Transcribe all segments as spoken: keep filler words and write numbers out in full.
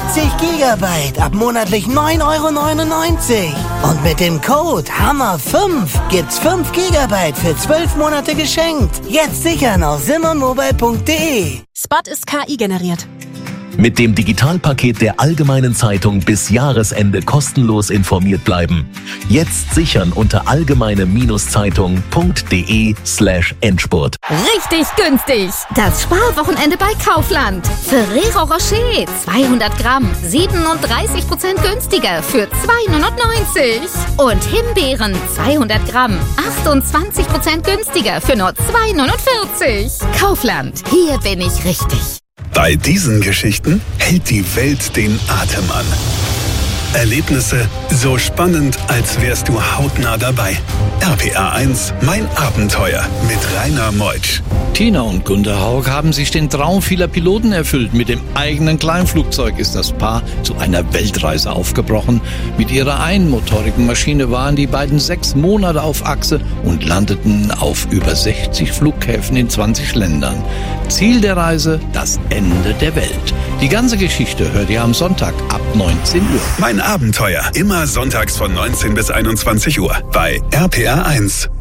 vierzig Gigabyte ab monatlich neun Euro neunundneunzig. Und mit dem Code Hammer fünf gibt's fünf Gigabyte für zwölf Monate geschenkt. Jetzt sichern auf simon-mobile punkt de. Spot ist K I generiert. Mit dem Digitalpaket der Allgemeinen Zeitung bis Jahresende kostenlos informiert bleiben. Jetzt sichern unter allgemeine-zeitung punkt de slash Endspurt. Richtig günstig! Das Sparwochenende bei Kaufland. Ferrero Rocher zweihundert Gramm, siebenunddreißig Prozent günstiger für zwei neunundneunzig. Und Himbeeren zweihundert Gramm, achtundzwanzig Prozent günstiger für nur zwei neunundvierzig. Kaufland, hier bin ich richtig. Bei diesen Geschichten hält die Welt den Atem an. Erlebnisse so spannend, als wärst du hautnah dabei. R P R eins, mein Abenteuer mit Rainer Meutsch. Tina und Gunter Haug haben sich den Traum vieler Piloten erfüllt. Mit dem eigenen Kleinflugzeug ist das Paar zu einer Weltreise aufgebrochen. Mit ihrer einmotorigen Maschine waren die beiden sechs Monate auf Achse und landeten auf über sechzig Flughäfen in zwanzig Ländern. Ziel der Reise, das Ende der Welt. Die ganze Geschichte hört ihr am Sonntag ab neunzehn Uhr. Mein Abenteuer, immer sonntags von neunzehn bis einundzwanzig Uhr bei R P R eins.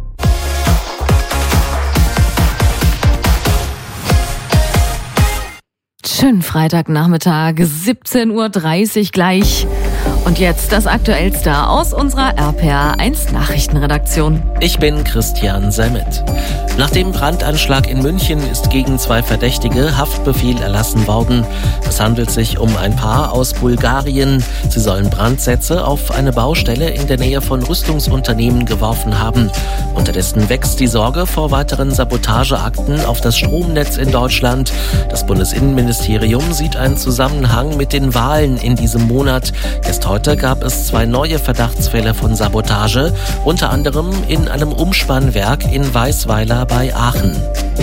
Schönen Freitagnachmittag, siebzehn Uhr dreißig gleich. Und jetzt das Aktuellste aus unserer R P R eins Nachrichtenredaktion. Ich bin Christian Semmet. Nach dem Brandanschlag in München ist gegen zwei Verdächtige Haftbefehl erlassen worden. Es handelt sich um ein Paar aus Bulgarien. Sie sollen Brandsätze auf eine Baustelle in der Nähe von Rüstungsunternehmen geworfen haben. Unterdessen wächst die Sorge vor weiteren Sabotageakten auf das Stromnetz in Deutschland. Das Bundesinnenministerium sieht einen Zusammenhang mit den Wahlen in diesem Monat. Erst heute gab es zwei neue Verdachtsfälle von Sabotage, unter anderem in einem Umspannwerk in Weißweiler bei Aachen.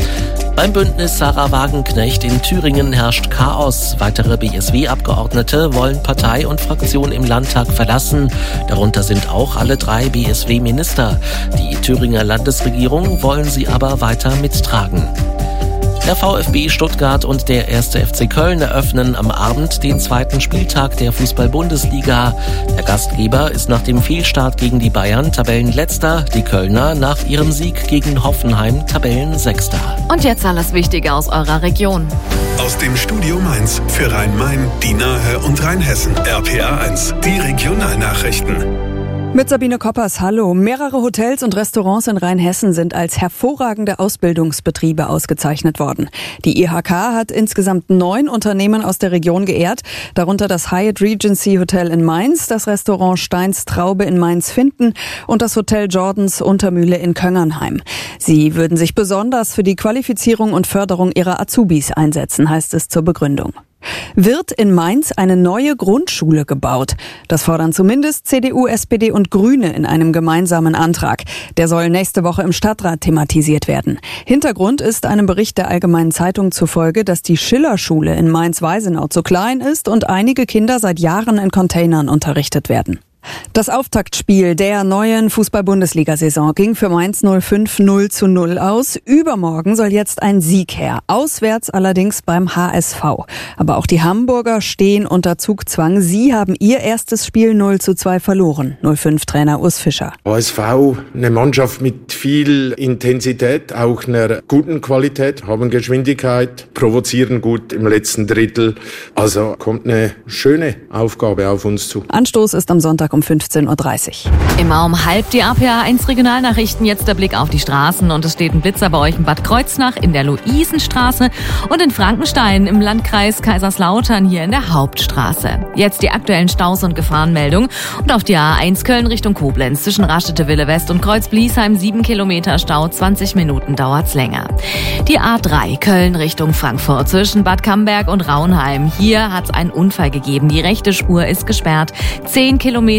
Beim Bündnis Sarah Wagenknecht in Thüringen herrscht Chaos. Weitere B S W-Abgeordnete wollen Partei und Fraktion im Landtag verlassen. Darunter sind auch alle drei B S W-Minister. Die Thüringer Landesregierung wollen sie aber weiter mittragen. Der VfB Stuttgart und der erste F C Köln eröffnen am Abend den zweiten Spieltag der Fußball-Bundesliga. Der Gastgeber ist nach dem Fehlstart gegen die Bayern Tabellenletzter, die Kölner nach ihrem Sieg gegen Hoffenheim Tabellensechster. Und jetzt alles Wichtige aus eurer Region. Aus dem Studio Mainz für Rhein-Main, die Nahe und Rheinhessen. R P R eins, die Regionalnachrichten. Mit Sabine Koppers, hallo. Mehrere Hotels und Restaurants in Rheinhessen sind als hervorragende Ausbildungsbetriebe ausgezeichnet worden. Die I H K hat insgesamt neun Unternehmen aus der Region geehrt, darunter das Hyatt Regency Hotel in Mainz, das Restaurant Steins Traube in Mainz-Finden und das Hotel Jordans Untermühle in Köngernheim. Sie würden sich besonders für die Qualifizierung und Förderung ihrer Azubis einsetzen, heißt es zur Begründung. Wird in Mainz eine neue Grundschule gebaut? Das fordern zumindest C D U, S P D und Grüne in einem gemeinsamen Antrag. Der soll nächste Woche im Stadtrat thematisiert werden. Hintergrund ist einem Bericht der Allgemeinen Zeitung zufolge, dass die Schillerschule in Mainz-Weisenau zu klein ist und einige Kinder seit Jahren in Containern unterrichtet werden. Das Auftaktspiel der neuen Fußball-Bundesliga-Saison ging für Mainz null fünf null zu null aus. Übermorgen soll jetzt ein Sieg her. Auswärts allerdings beim H S V. Aber auch die Hamburger stehen unter Zugzwang. Sie haben ihr erstes Spiel null zu zwei verloren. null fünf Trainer Urs Fischer. H S V, eine Mannschaft mit viel Intensität, auch einer guten Qualität, haben Geschwindigkeit, provozieren gut im letzten Drittel. Also kommt eine schöne Aufgabe auf uns zu. Anstoß ist am Sonntag um fünfzehn Uhr dreißig. Immer um halb die R P R eins Regionalnachrichten. Jetzt der Blick auf die Straßen. Und es steht ein Blitzer bei euch in Bad Kreuznach, in der Luisenstraße und in Frankenstein im Landkreis Kaiserslautern hier in der Hauptstraße. Jetzt die aktuellen Staus- und Gefahrenmeldungen. Und auf die A eins Köln Richtung Koblenz zwischen Raschete-Wille West und Kreuz-Bliesheim sieben Kilometer Stau, zwanzig Minuten dauert's länger. Die A drei Köln Richtung Frankfurt zwischen Bad Camberg und Raunheim. Hier hat's einen Unfall gegeben. Die rechte Spur ist gesperrt. zehn Kilometer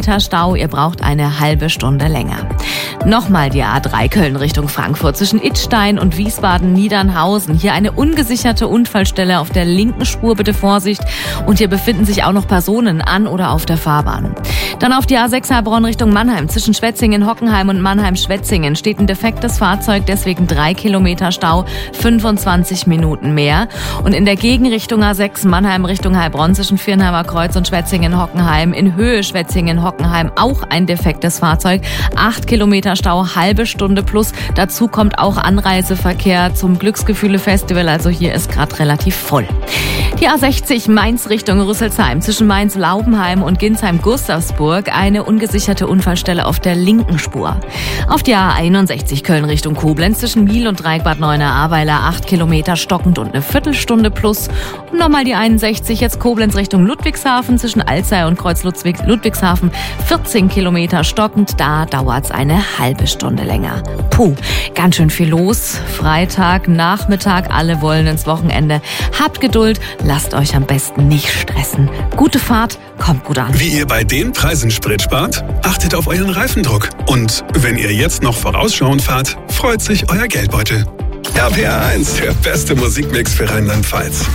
Kilometer Stau, ihr braucht eine halbe Stunde länger. Nochmal die A drei Köln Richtung Frankfurt zwischen Idstein und Wiesbaden-Niedernhausen. Hier eine ungesicherte Unfallstelle auf der linken Spur, bitte Vorsicht. Und hier befinden sich auch noch Personen an oder auf der Fahrbahn. Dann auf die A sechs Heilbronn Richtung Mannheim. Zwischen Schwetzingen-Hockenheim und Mannheim-Schwetzingen steht ein defektes Fahrzeug, deswegen drei Kilometer Stau, fünfundzwanzig Minuten mehr. Und in der Gegenrichtung A sechs Mannheim Richtung Heilbronn zwischen Viernheimer Kreuz und Schwetzingen-Hockenheim in Höhe Schwetzingen-Hockenheim auch ein defektes Fahrzeug, acht Kilometer Stau, halbe Stunde plus. Dazu kommt auch Anreiseverkehr zum Glücksgefühle-Festival, also hier ist gerade relativ voll. Die A sechzig Mainz Richtung Rüsselsheim zwischen Mainz-Laubenheim und Ginsheim-Gustavsburg eine ungesicherte Unfallstelle auf der linken Spur. Auf die A einundsechzig Köln Richtung Koblenz zwischen Miel und Dreieckbad Neuenahr-Ahrweiler acht Kilometer stockend und eine Viertelstunde plus. Und nochmal die einundsechzig jetzt Koblenz Richtung Ludwigshafen zwischen Alzey und Kreuz Ludwigshafen vierzehn Kilometer stockend, da dauert's eine halbe Stunde länger. Puh, ganz schön viel los. Freitag, Nachmittag, alle wollen ins Wochenende. Habt Geduld, lasst euch am besten nicht stressen. Gute Fahrt, kommt gut an. Wie ihr bei den Preisen Sprit spart? Achtet auf euren Reifendruck. Und wenn ihr jetzt noch vorausschauend fahrt, freut sich euer Geldbeutel. R P R eins, der beste Musikmix für Rheinland-Pfalz.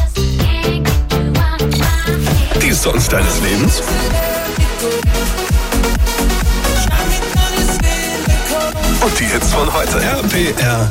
Die Songs deines Lebens? Und die Hits von heute. R P R